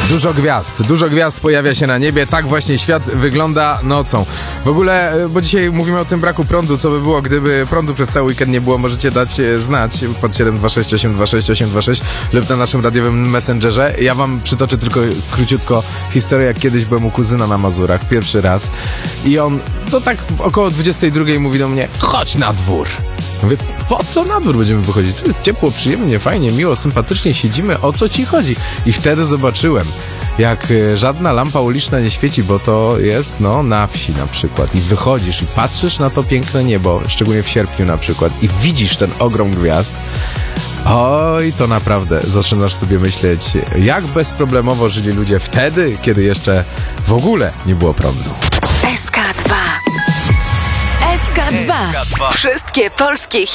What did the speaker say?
Dużo gwiazd pojawia się na niebie, tak właśnie świat wygląda nocą. W ogóle, bo dzisiaj mówimy o tym braku prądu, co by było, gdyby prądu przez cały weekend nie było, możecie dać znać pod 726826826 lub na naszym radiowym messengerze. Ja wam przytoczę tylko króciutko historię, jak kiedyś byłem u kuzyna na Mazurach, pierwszy raz i on, to tak około 22 mówi do mnie, chodź na dwór. Mówię, po co na dwór będziemy wychodzić? Tu jest ciepło, przyjemnie, fajnie, miło, sympatycznie siedzimy, o co ci chodzi? I wtedy zobaczyłem, jak żadna lampa uliczna nie świeci, bo to jest, na wsi na przykład. I wychodzisz i patrzysz na to piękne niebo, szczególnie w sierpniu na przykład, i widzisz ten ogrom gwiazd. Oj, to naprawdę zaczynasz sobie myśleć, jak bezproblemowo żyli ludzie wtedy, kiedy jeszcze w ogóle nie było prądu. SK2. Wszystkie polskie